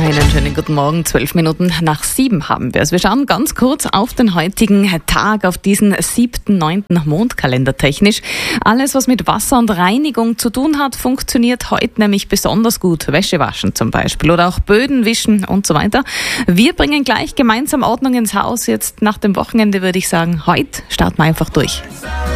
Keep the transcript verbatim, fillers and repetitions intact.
Einen schönen guten Morgen, zwölf Minuten nach sieben haben wir es. Wir schauen ganz kurz auf den heutigen Tag, auf diesen siebten, neunten Mondkalendertechnisch. Alles, was mit Wasser und Reinigung zu tun hat, funktioniert heute nämlich besonders gut. Wäsche waschen zum Beispiel oder auch Böden wischen und so weiter. Wir bringen gleich gemeinsam Ordnung ins Haus. Jetzt nach dem Wochenende würde ich sagen, heute starten wir einfach durch.